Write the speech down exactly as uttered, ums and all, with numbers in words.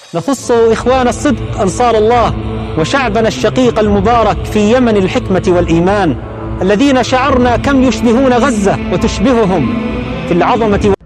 نخص إخوان الصدق أنصار الله وشعبنا الشقيق المبارك في يمن الحكمة والإيمان، الذين شعرنا كم يشبهون غزة وتشبههم في العظمة